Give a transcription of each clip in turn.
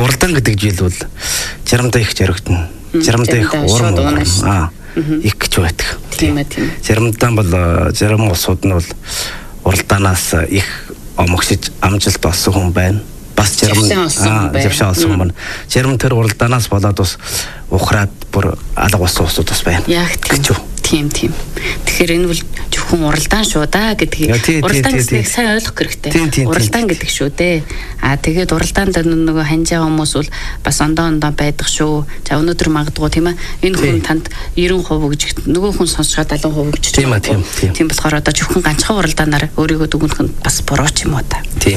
уралдаан гэдэг жил бол жарамдаа их жаргагдана. Жарамдаа их урам их гэж байдаг. Тийм ээ. Жарамдаа бол жарам улсууд нь бол уралдаанаас их омогшиж амжилт олсон хүн байна. Бас жарам олсон хүн. Жарам тэр уралдаанаас болоод бас ухраад бүр алга болсон улсууд бас байна. Яг тийм. Тэгэхээр энэ бол зөвхөн уралдаан шүү да гэдгийг уралдаан гэдгийг сайн ойлгох хэрэгтэй. Уралдаан гэдэг шүү дээ. Тэгээд уралдаанд нөгөө ханжаа хүмүүс бол бас ондоо байдаг шүү. За өнөөдөр магадгүй тийм ээ. Энэ хүн танд 90% гэж нөгөө хүн сонсоход 70% гэж байна. Тийм болохоор одоо зөвхөн ганцхан уралдаанаар өөрийгөө дүгнэх нь бас буруу ч юм уу та. Тийм.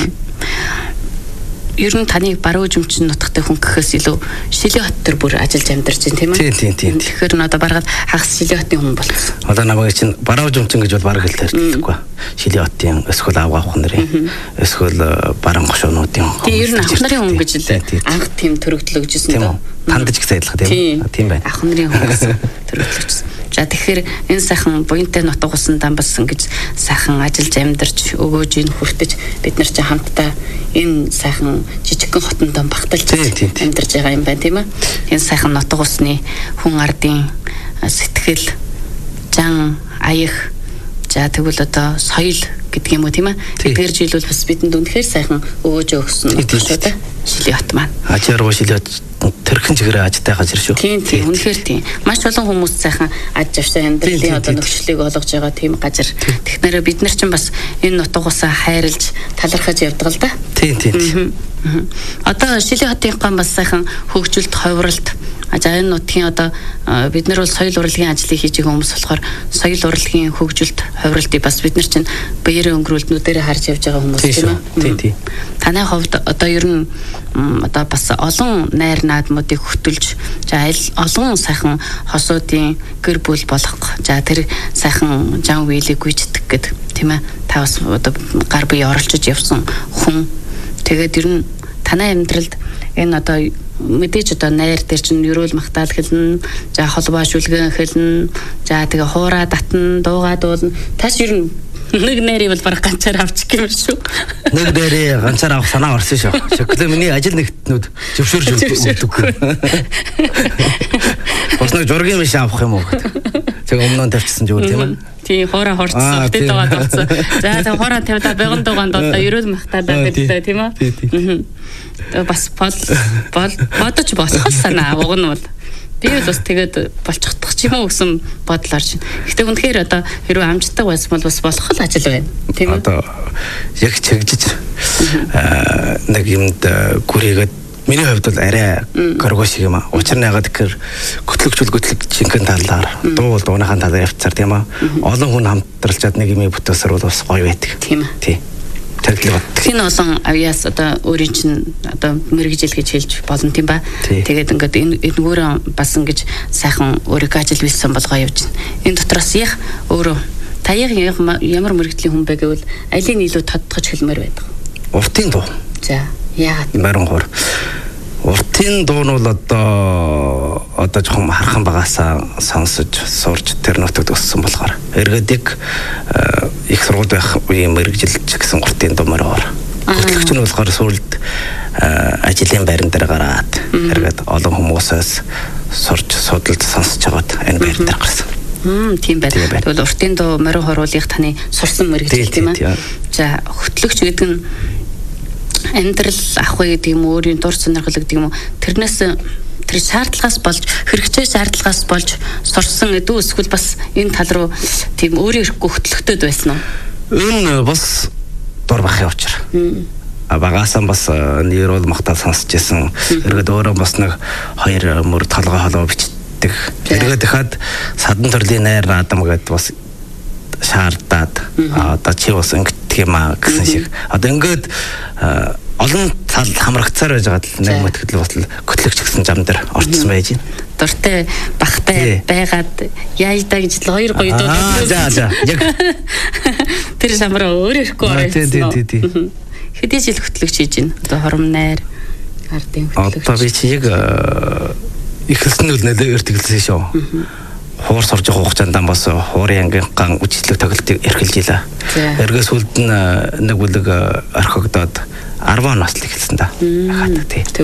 Ер нь таныг баруун жимчин нутагтай хүн гэхээс илүү Шилийн хот төр бүр ажиллаж амьдарч байна тийм ээ. Тийм. Тэгэхээр одоо баргаад хагас Шилийн хотын хүн болсон. Одоо намайг чинь баруун жимчин гэж бол бараг л ярьдаггүй. Шилийн хотын эсвэл авгаах нарын эсвэл баруун гошуунуудын. Тийм ер нь ах нарын хүн гэж л анх тийм төрөгдлөгжсөн дөө. Тандж их сайдлах тийм байна. Ах нарын хүн гэсэн төрөгдлөгжсөн. За тэгэхээр энэ сайхан буянтай нутаг усан дамбас ингэж сайхан ажиллаж амьдарч өгөөж энэ хүртэж бид нар ч хамтдаа энэ сайхан жижигхэн хотонд багталж амьдарч байгаа юм байна тийм ээ. Энэ сайхан нутаг усны хүн ардын сэтгэл жан аях за тэгвэл одоо соёл гэдэг юм уу тийм ээ. Тэдгээр жил бол бас бидэнд үнэхээр сайхан өгөөж өгсөн нутаг шүү дээ. Шилийн хот маань. Ачааруу Шилийн хот тэрхэн чигээр ажтай газар шүү. Тийм үнэхээр тийм. Маш олон хүмүүс сайхан аж авсан амьдралын одоо нөхцөлийг олгож байгаа тийм газар. Тэгэхээр бид нар ч бас энэ нутаг усаа хайрлж талархаж явдаг л да. Тийм. Одоо Шилийн хотынхаа бас сайхан хөгжилт ховролт за энэ нутгийн одоо бид нар бол соёл урлагийн ажлыг хийж байгаа хүмүүс болохоор соёл урлагийн хөгжилт ховролтыг бас бид нар чинь баярын өнгөрүүлтнүүдээр харж явж байгаа хүмүүс тийм үү? Тийм. Танай хувьд одоо ер нь одоо бас олон найр наадмуудыг хөтөлж за олон сайхан хосуудын гэр бүл болох за тэр сайхан жан үеийг гүйцэтгэх гэдэг тийм ээ та бас одоо гар бие оролцож явсан хүн тэгээд ер нь танай амьдралд энэ одоо мэдээж одоо найр дээр чинь ерөөл магтаал хэлнэ за холбоо шүлгэн хэлнэ за тэгээ хуураа татна дуугаад уулна тас ер нь нэг нэрийг бол бараг ганцаар авчих юм шүү. Нэг нэрийг ганцаар авах санаа орсон шүү. Шоколад миний ажил нэгтнүүд зөвшөөрж өгдөг. Бас нэг жургийн биш авах юм уу гэдэг. Тэг өмнө нь тавьчихсан зүйл тийм ээ. Тийм хуураа хорцсон хөтөд байгаа болсон. За тэг хуураа тавьдаа бэгэн дугаанд одоо ерөөл магтаалаа гэдэг тийм ээ. Бас бодож босгол санаа уг нь бол би бас тэгээд болчихдох ч юм уу гэсэн бодлоор чинь. Гэтэ үнэхээр одоо хэрвээ амжтай байсан бол бас болох л ажил байна. Тийм үү? Одоо яг чиглэж нэг юмд гүрийгээд миний хувьд бол арай горго шиг юм аа. Учир нь ягаад гэхээр хөтлөг шингэн талаар дуу дууныхаа талаар явцаар тийм аа. Олон хүн хамтралчаад нэг юм бүтээсээр бол бас гоё байдаг. Тийм ээ. Тийм. Тэн олон авьяас одоо өөрийн чинь одоо мэрэгжил гэж хэлж болно тийм ба. Тэгээд ингээд энэгээр бас ингэж сайхан өөрийгөө ажил билсэн болгоо явж байна. Энэ дотроос яг өөрөө та ямар мэрэгжлийн хүн бэ гэвэл алийг илүү тодтогч хэлмээр байдаг. Уртын дуу. За яагаад? Баруун хор. Уртын дуу нь бол одоо жоохон хархан багасаа сонсож сурж тэр нутагт өссөн болохоор эргээдэг их сургууль байх үеийн мэрэгжилч гэсэн уртын дуу мөрөөр. Хөтлөгч нь болохоор сүүлд ажлын байран дээр гараад эргээд олон хүмүүсээс сурж судалж сонсож байгаад энэ байр дээр гарсан. Тийм байна. Тэгвэл уртын дуу мөрөө хоруулах таны сурсан мэрэгжил тийм ээ. За хөтлөгч гэдэг нь амьдрал авах гэдэг юм уу өөрийн дур сонирхол гэдэг юм уу тэрнээс тэр шаардлагаас болж хэрэгцээ шаардлагаас болж сурсан гэдэг эсвэл бас энэ тал руу тийм өөрийн ирэхгүй хөтлөгтөд байсан уу? Энэ бас дур бахын учир. Багасаа бас нэр бол магтаал сонсч байсан. Эргээд өөрөө бас нэг хоёр мөр толгой холоо бичдэг. Эргээд дахиад садан төрлийн найр наадам гэдэг бас шаардаад одоо чи бас ингэдэг юм аа гэсэн шиг. Одоо ингээд олон тал хамрагцаар байж байгаа нэг мэтгэл бас хөтлөгч гэсэн зам дээр орцсон байж байна. Дуртай бахтай байгаад яаждаа гэж л хоёр гоё дуу. За яг тэр самраа өөр ирэхгүй орсон. Хэдий жил хөтлөгч хийж байна. Одоо хором найр ардын хөтлөгч. Одоо би чи яг ихэлсэн үл нэлээд эртгэлсэн шүү. Хуур сурж явах хугацаанд бас хуурын ангийнхаа үжиглэг тоглолтыг эрхэлж илаа. Эргээс үлд нь нэг бүлэг орхигдоод 10 наслыг хэлсэн да.